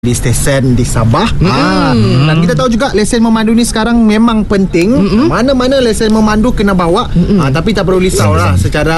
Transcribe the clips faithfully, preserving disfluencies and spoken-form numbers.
di stesen di Sabah. Mm-hmm. Ha. Dan kita tahu juga lesen memandu ni sekarang memang penting. Mm-hmm. Mana-mana lesen memandu kena bawa. Mm-hmm. Ha, tapi tak perlu risau lah secara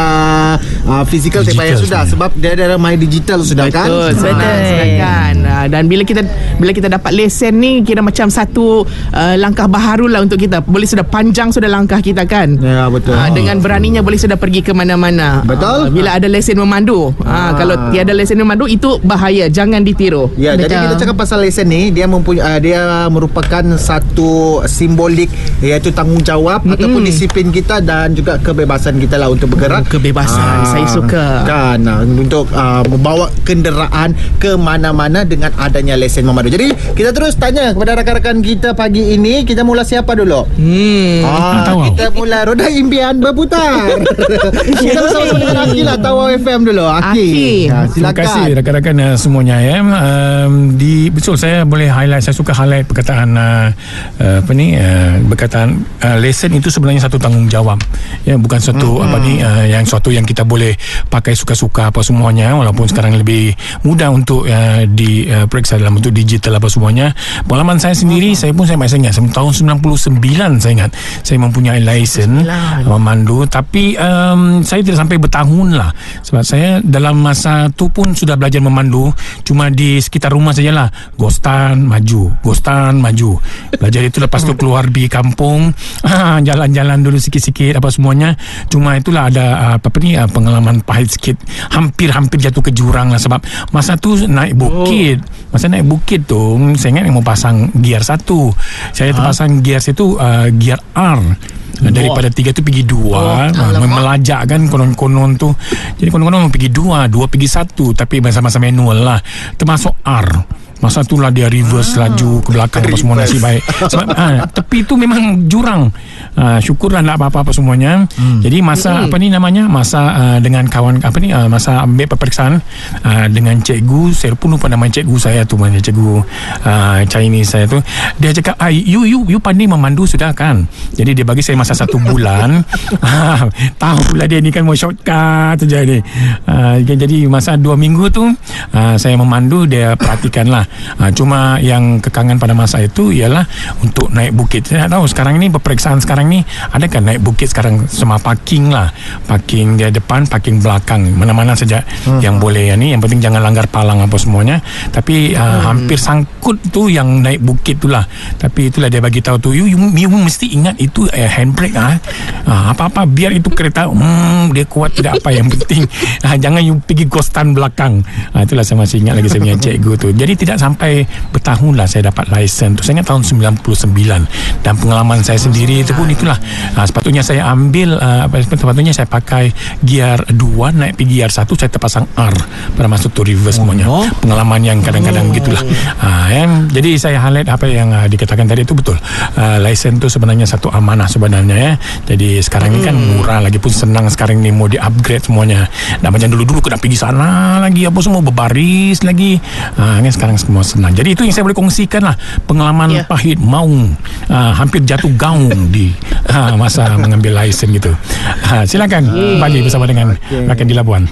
uh, fizikal tak payah sudah sebab dia ada main digital sudah. Betul, kan. betul. Kan. Uh, dan bila kita bila kita dapat lesen ni kira macam satu uh, langkah baharu lah untuk kita. Boleh sudah panjang sudah langkah kita kan. Ya betul. Uh, dengan beraninya boleh sudah pergi ke mana-mana. Betul. Uh, bila ada lesen memandu. Uh, kalau tiada lesen memandu itu bahaya, jangan ditiru. Ya, betul. Jadi kita cakap pasal lesen ni, dia mempunyai uh, dia merupakan satu simbolik iaitu tanggungjawab mm-hmm. ataupun disiplin kita dan juga kebebasan kita lah untuk bergerak. Kebebasan, uh, saya suka. Kan uh, untuk uh, membawa kenderaan ke mana-mana dengan adanya lesen memandu. Jadi kita terus tanya kepada rakan-rakan kita pagi ini. Kita mula siapa dulu? Hmm. Ah, kita mula roda impian berputar. Kita bersama dengan Aki lah, Tawau F M dulu. Aki, Aki. Ha, silakan. Terima kasih rakan-rakan uh, semuanya ya. Um, di betul saya boleh highlight, saya suka highlight perkataan uh, uh, apa ni uh, perkataan uh, lesen itu sebenarnya satu tanggungjawab. Ya, bukan satu hmm. apa ni uh, yang suatu yang kita boleh pakai suka-suka apa semuanya, walaupun sekarang lebih mudah untuk uh, diperiksa uh, dalam bentuk digital apa semuanya. Pengalaman saya sendiri, hmm. saya pun saya masih ingat tahun sembilan puluh sembilan saya ingat saya mempunyai lesen memandu, tapi um, saya tidak sampai bertahun lah sebab saya dalam masa tu pun sudah belajar memandu cuma di sekitar rumah sajalah. Ghostan maju, ghostan maju. Belajar itu lepas tu keluar di kampung, jalan-jalan dulu sikit-sikit apa semuanya. Cuma itulah ada apa ni pengalaman pahit sikit. Hampir-hampir jatuh ke jurang lah sebab masa tu naik bukit. Masa naik bukit tu saya ingat mau pasang gear satu. Saya terpasang gear situ uh, gear R. Daripada tiga tu pergi dua. oh, Melajak kan konon-konon tu. Jadi konon-konon pergi dua, dua pergi satu, tapi masa-masa manual lah, termasuk R. Masa tu lah dia reverse ah. laju ke belakang apa semua nasib baik. Sebab ha, tepi tu memang jurang. Ha, syukurlah tak apa-apa semuanya. Hmm. Jadi masa hmm. apa ni namanya? Masa uh, dengan kawan apa ni uh, masa ambil peperiksaan uh, dengan cikgu, saya pun lupa nama cikgu saya tu, mana cikgu uh, Chinese saya tu. Dia cakap, ah, "You you you pandai memandu sudah kan?" Jadi dia bagi saya masa satu bulan. ha, tahulah dia ni kan mau shortcut saja ni. Uh, jadi masa dua minggu tu uh, saya memandu, dia perhatikanlah. Ha, cuma yang kekangan pada masa itu ialah untuk naik bukit. Saya tak tahu sekarang ni peperiksaan sekarang ni adakah naik bukit sekarang semua parking lah, parking dia depan, parking belakang, mana-mana saja hmm. yang boleh ni. Yang penting jangan langgar palang apa semuanya. Tapi uh, hmm. hampir sangkut tu yang naik bukit tu lah. Tapi itulah dia bagi tahu tu, you, you, you mesti ingat itu uh, handbrake ah. Ha, apa-apa biar itu kereta hmm, dia kuat tidak apa, yang penting ha, jangan you pergi ghostan belakang. Ha, itulah saya masih ingat lagi saya punya cikgu tu. Jadi tidak sampai bertahun lah saya dapat lesen tu. Saya ingat tahun sembilan puluh sembilan. Dan pengalaman saya sendiri itu pun itulah. Ha, sepatutnya saya ambil uh, sepatutnya saya pakai gear dua, naik pergi gear satu, saya terpasang R pada masa tu reverse oh, semuanya. Oh. Pengalaman yang kadang-kadang oh. gitulah. Ha, ya. Jadi saya highlight apa yang uh, dikatakan tadi itu betul. Uh, lesen tu sebenarnya satu amanah sebenarnya ya. Jadi sekarang hmm. ni kan murah, lagi pun senang sekarang ni mau di-upgrade semuanya. Dan macam dulu-dulu kena pergi sana lagi apa semua berbaris lagi. Ha, kan sekarang semua senang. Jadi itu yang saya boleh kongsikan lah, pengalaman yeah. pahit maung, uh, hampir jatuh gaung di uh, masa mengambil lesen gitu. Uh, silakan yeah. kembali bersama dengan okay. rakan di Labuan.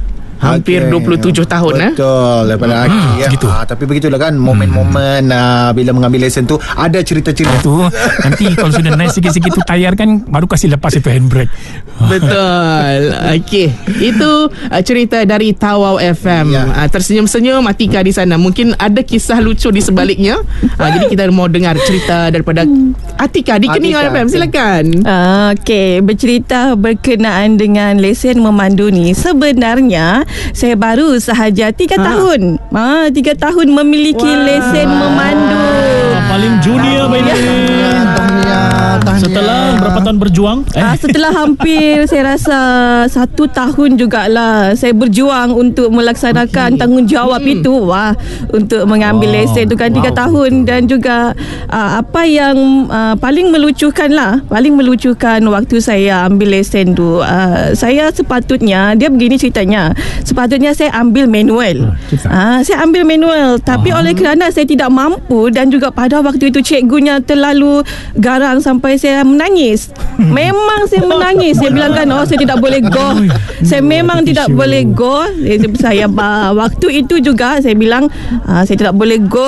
Hampir okay. dua puluh tujuh tahun. Betul eh? Daripada Aki hmm, ya. Ha, tapi begitulah kan momen-momen hmm. uh, bila mengambil lesen tu ada cerita-cerita tu. Nanti kalau sudah naik sikit-sikit tu tayar kan, baru kasih lepas itu handbrake. Betul. Okey, itu uh, cerita dari Tawau F M. ya. uh, Tersenyum-senyum Atika di sana. Mungkin ada kisah lucu di sebaliknya. uh, Jadi kita mau dengar cerita daripada Atika di Kening F M. Silakan. uh, Okey, bercerita berkenaan dengan lesen memandu ni. Sebenarnya saya baru sahaja tiga ha. tahun ha, tiga tahun memiliki Wah. lesen memandu. Paling junior ini. Setelah berapa tahun berjuang? Eh? Ah, setelah hampir saya rasa satu tahun jugalah saya berjuang untuk melaksanakan okay. tanggungjawab hmm. itu. Wah, untuk mengambil wow. lesen itu kan tiga wow. tahun. Dan juga uh, apa yang uh, paling melucukan lah, paling melucukan waktu saya ambil lesen tu, uh, saya sepatutnya, dia begini ceritanya, sepatutnya saya ambil manual. Ah, saya ambil manual, tapi uh-huh. oleh kerana saya tidak mampu dan juga pada waktu itu cikgunya terlalu galak garang sampai saya menangis. Memang saya menangis. Saya bilang kan, oh saya tidak boleh go. Saya memang tidak boleh go. Saya waktu itu juga saya bilang uh, saya tidak boleh go.